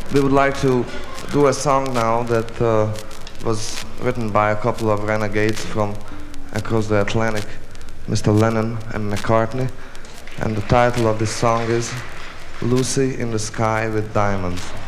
We would like to do a song now that was written by a couple of renegades from across the Atlantic, Mr. Lennon and McCartney. And the title of this song is Lucy in the Sky with Diamonds.